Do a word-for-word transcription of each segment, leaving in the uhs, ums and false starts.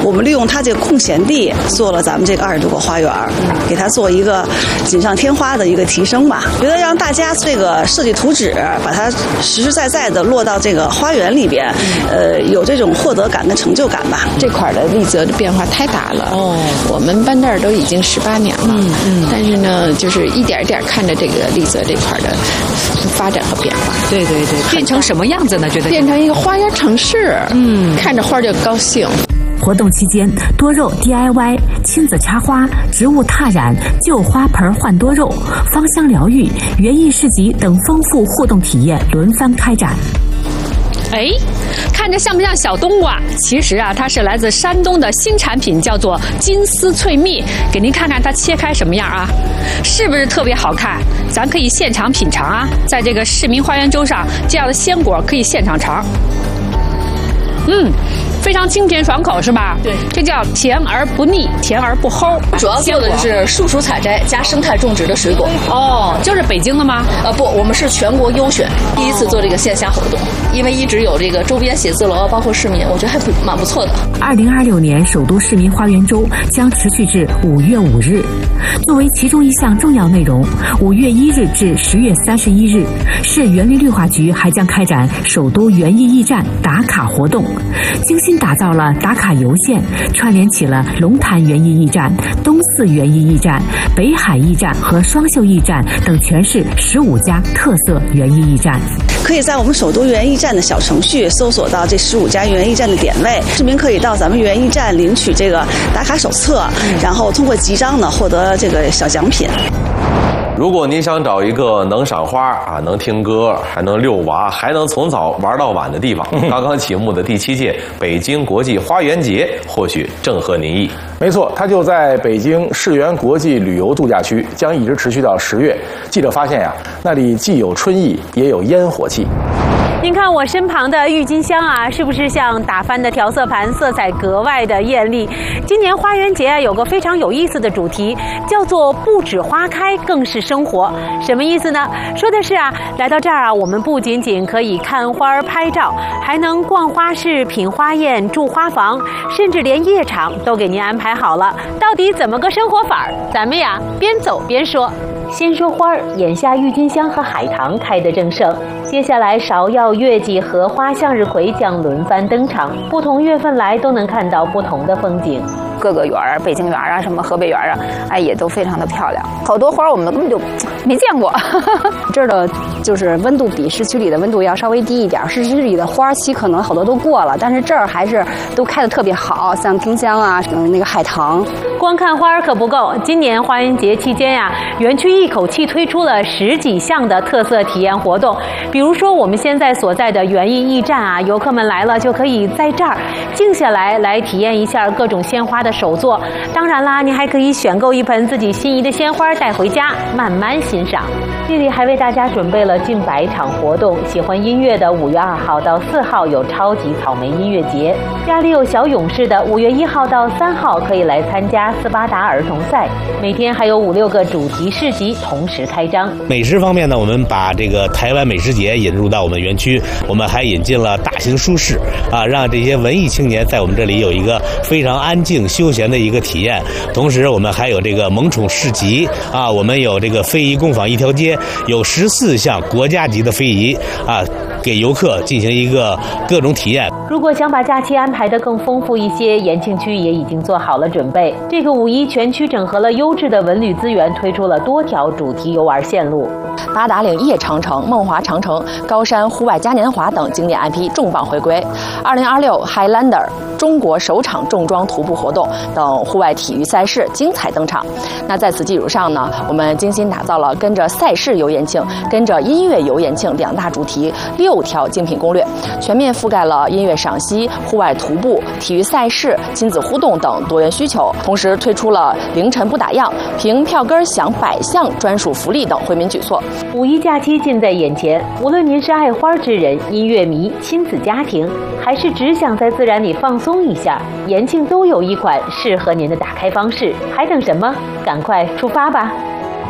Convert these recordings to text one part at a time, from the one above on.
我们利用它这个空闲地，做了咱们这个二十多个花园，给它做一个锦上添花的一个提升吧。觉得让大家这个设计图纸，把它实实在在的落到这个花园里边，呃，有这种获得感跟成就感吧。 这块的丽泽的变化太大了哦，我们搬这儿都已经十八年了，嗯嗯，但是呢，就是一点一点看着这个丽泽这块的发展和变化。 对对对，变成什么样子呢？觉得变成一个花园城市，嗯，看着花就高兴。 活动期间，多肉 D I Y、亲子插花、植物踏染、旧花盆换多肉、芳香疗愈、园艺市集等丰富互动体验轮番开展。 哎，看着像不像小冬瓜？其实啊，它是来自山东的新产品，叫做金丝脆蜜。给您看看它切开什么样啊？是不是特别好看？咱可以现场品尝啊，在这个市民花园周上，这样的鲜果可以现场尝。嗯。非常清甜爽口是吧？对，这叫甜而不腻，甜而不齁。 主要做的就是树属采摘加生态种植的水果。 哦，就是北京的吗？ 呃，不，我们是全国优选，第一次做这个线下活动。因为一直有这个周边写字楼，包括市民，我觉得还蛮不错的。 二零二六年首都市民花园周将持续至五月五日。作为其中一项重要内容，五月一日至十月三十一日，市园林绿化局还将开展首都园艺驿站打卡活动，精心打造了打卡邮线，串联起了龙潭园艺驿站、东四园艺驿站、北海驿站和双秀驿站等全市十五家特色园艺驿站。 可以在我们首都园艺站的小程序搜索到这十五家园艺站的点位，市民可以到咱们园艺站领取这个打卡手册，然后通过集章呢获得这个小奖品。 如果您想找一个能赏花啊、能听歌、还能遛娃、还能从早玩到晚的地方，刚刚启幕的第七届北京国际花园节或许正合您意。 没错，它就在北京世园国际旅游度假区，将一直持续到十月。记者发现呀、啊，那里既有春意，也有烟火气。 您看我身旁的郁金香啊，是不是像打翻的调色盘，色彩格外的艳丽？今年花园节啊，有个非常有意思的主题，叫做不止花开，更是生活。什么意思呢？说的是啊，来到这儿啊，我们不仅仅可以看花拍照，还能逛花市、品花宴、住花房，甚至连夜场都给您安排好了。到底怎么个生活法儿？咱们呀边走边说。先说花儿，眼下郁金香和海棠开得正盛，接下来芍药、月季、荷花、向日葵将轮番登场，不同月份来都能看到不同的风景。 各个园儿，北京园啊，什么河北园啊，哎，也都非常的漂亮。好多花我们根本就没见过。 这儿的就是温度比市区里的温度要稍微低一点，市区里的花期可能好多都过了，但是这儿还是都开得特别好，像丁香啊，嗯，那个海棠。 光看花儿可不够，今年花园节期间呀、啊，园区一口气推出了十几项的特色体验活动。比如说我们现在所在的园艺驿站啊，游客们来了就可以在这儿静下来，来体验一下各种鲜花的手作。当然啦，你还可以选购一盆自己心仪的鲜花带回家，慢慢欣赏。这里还为大家准备了近百场活动，喜欢音乐的五月二号到四号有超级草莓音乐节，家里有小勇士的五月一号到三号可以来参加斯巴达儿童赛，每天还有五六个主题市集同时开张。 美食方面呢，我们把这个台湾美食节引入到我们园区，我们还引进了大型书市啊，让这些文艺青年在我们这里有一个非常安静休闲的一个体验。同时我们还有这个萌宠市集啊，我们有这个非遗工坊一条街，有十四项国家级的非遗啊，给游客进行一个各种体验。 如果想把假期安排得更丰富一些，延庆区也已经做好了准备。这个五一全区整合了优质的文旅资源，推出了多条主题游玩线路。 八达岭夜长城、梦华长城、高山户外嘉年华等经典 I P 重磅回归。二零二六 Highlander 中国首场重装徒步活动等户外体育赛事精彩登场。那在此基础上呢，我们精心打造了跟着赛事游延庆、跟着音乐游延庆两大主题六条精品攻略，全面覆盖了音乐赏析、户外徒步、体育赛事、亲子互动等多元需求。同时推出了凌晨不打烊、凭票根享百项专属福利等惠民举措。 五一假期近在眼前，无论您是爱花之人、音乐迷、亲子家庭，还是只想在自然里放松一下，延庆都有一款适合您的打开方式。还等什么？赶快出发吧！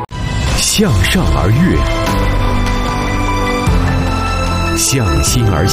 向上而跃，向心而